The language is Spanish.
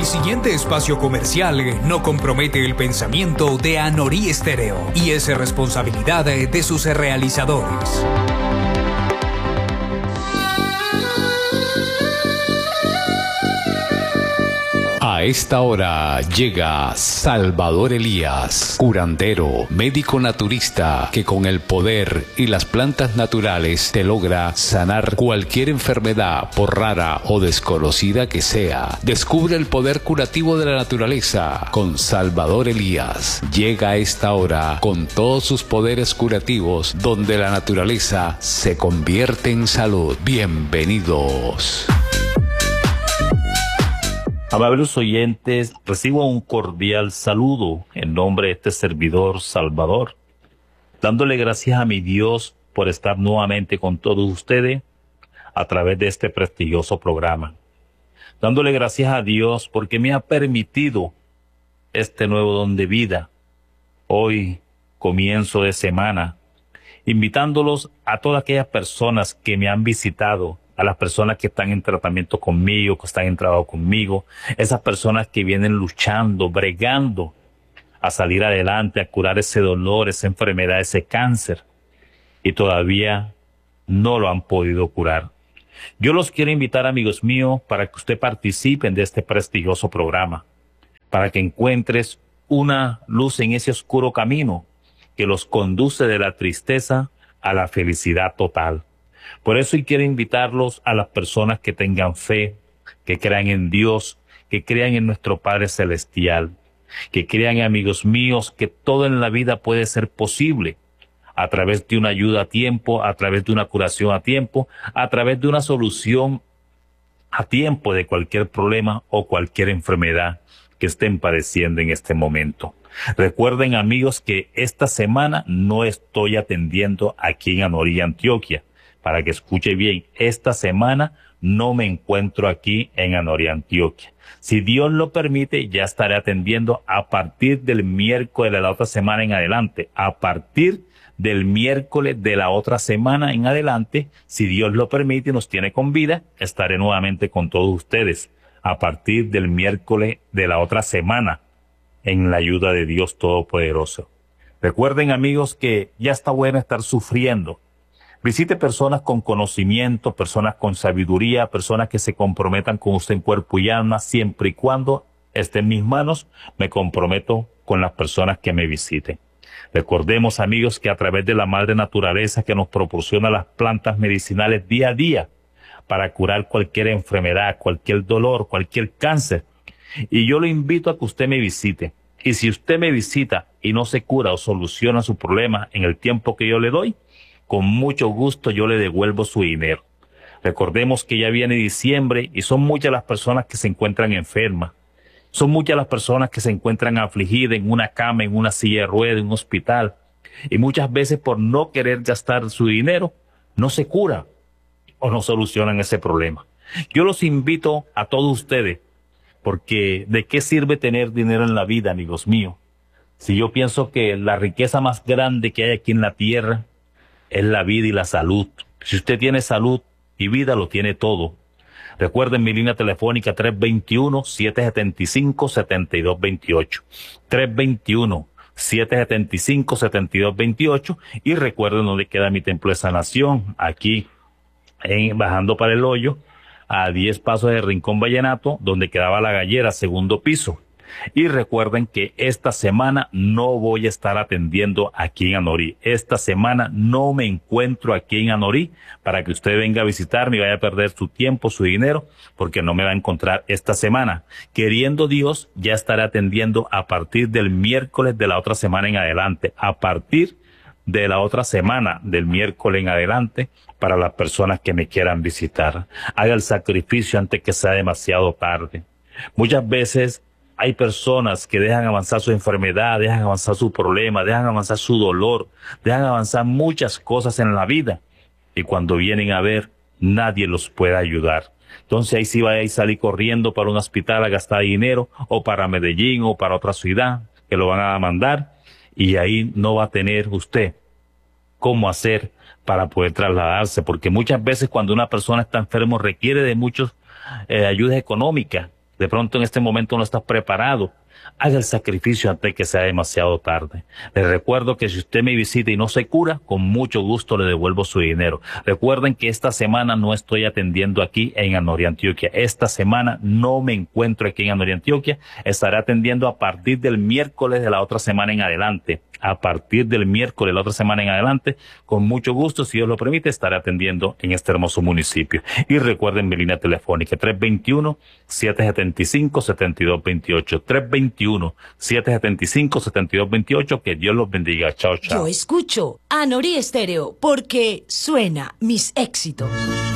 siguiente espacio comercial no compromete el pensamiento de Anorí Estéreo y es responsabilidad de sus realizadores. A esta hora llega Salvador Elías, curandero, médico naturista, que con el poder y las plantas naturales te logra sanar cualquier enfermedad, por rara o desconocida que sea. Descubre el poder curativo de la naturaleza con Salvador Elías. Llega a esta hora con todos sus poderes curativos, donde la naturaleza se convierte en salud. Bienvenidos. Amables oyentes, recibo un cordial saludo en nombre de este servidor Salvador, dándole gracias a mi Dios por estar nuevamente con todos ustedes a través de este prestigioso programa. Dándole gracias a Dios porque me ha permitido este nuevo don de vida. Hoy, comienzo de semana, invitándolos a todas aquellas personas que me han visitado, a las personas que están en tratamiento conmigo, que están en trabajo conmigo, esas personas que vienen luchando, bregando a salir adelante, a curar ese dolor, esa enfermedad, ese cáncer, y todavía no lo han podido curar. Yo los quiero invitar, amigos míos, para que usted participen de este prestigioso programa, para que encuentres una luz en ese oscuro camino que los conduce de la tristeza a la felicidad total. Por eso quiero invitarlos a las personas que tengan fe, que crean en Dios, que crean en nuestro Padre Celestial, que crean, amigos míos, que todo en la vida puede ser posible a través de una ayuda a tiempo, a través de una curación a tiempo, a través de una solución a tiempo de cualquier problema o cualquier enfermedad que estén padeciendo en este momento. Recuerden, amigos, que esta semana no estoy atendiendo aquí en Anorí, Antioquia. Para que escuche bien, esta semana no me encuentro aquí en Anorí, Antioquia. Si Dios lo permite, ya estaré atendiendo a partir del miércoles de la otra semana en adelante. A partir del miércoles de la otra semana en adelante, si Dios lo permite y nos tiene con vida, estaré nuevamente con todos ustedes. A partir del miércoles de la otra semana, en la ayuda de Dios Todopoderoso. Recuerden, amigos, que ya está bueno estar sufriendo. Visite personas con conocimiento, personas con sabiduría, personas que se comprometan con usted en cuerpo y alma. Siempre y cuando esté en mis manos, me comprometo con las personas que me visiten. Recordemos, amigos, que a través de la madre naturaleza que nos proporciona las plantas medicinales día a día para curar cualquier enfermedad, cualquier dolor, cualquier cáncer. Y yo lo invito a que usted me visite. Y si usted me visita y no se cura o soluciona su problema en el tiempo que yo le doy, con mucho gusto yo le devuelvo su dinero. Recordemos que ya viene diciembre y son muchas las personas que se encuentran enfermas. Son muchas las personas que se encuentran afligidas en una cama, en una silla de ruedas, en un hospital. Y muchas veces por no querer gastar su dinero, no se cura o no solucionan ese problema. Yo los invito a todos ustedes, porque ¿de qué sirve tener dinero en la vida, amigos míos? Si yo pienso que la riqueza más grande que hay aquí en la tierra es la vida y la salud. Si usted tiene salud y vida, lo tiene todo. Recuerden mi línea telefónica 321-775-7228. 321-775-7228. Y recuerden dónde queda mi templo de sanación. Aquí, bajando para el hoyo, a 10 pasos de Rincón Vallenato, donde quedaba la gallera, segundo piso. Y recuerden que esta semana no voy a estar atendiendo aquí en Anorí. Esta semana no me encuentro aquí en Anorí para que usted venga a visitarme y vaya a perder su tiempo, su dinero, porque no me va a encontrar esta semana. Queriendo Dios, ya estaré atendiendo a partir del miércoles de la otra semana en adelante. A partir de la otra semana, del miércoles en adelante, para las personas que me quieran visitar. Haga el sacrificio antes que sea demasiado tarde. Muchas veces hay personas que dejan avanzar su enfermedad, dejan avanzar su problema, dejan avanzar su dolor, dejan avanzar muchas cosas en la vida. Y cuando vienen a ver, nadie los puede ayudar. Entonces ahí sí va a salir corriendo para un hospital a gastar dinero, o para Medellín, o para otra ciudad, que lo van a mandar. Y ahí no va a tener usted cómo hacer para poder trasladarse. Porque muchas veces cuando una persona está enfermo requiere de muchas ayudas económicas. De pronto en este momento no estás preparado. Haga el sacrificio antes de que sea demasiado tarde. Les recuerdo que si usted me visita y no se cura, con mucho gusto le devuelvo su dinero. Recuerden que esta semana no estoy atendiendo aquí en Anorí, Antioquia. Esta semana no me encuentro aquí en Anorí, Antioquia. Estaré atendiendo a partir del miércoles de la otra semana en adelante. A partir del miércoles de la otra semana en adelante, con mucho gusto, si Dios lo permite, estaré atendiendo en este hermoso municipio. Y recuerden mi línea telefónica, 321-775-7228. 321-775-7228. Que Dios los bendiga. Chao, chao. Yo escucho Anorí Estéreo porque suena mis éxitos.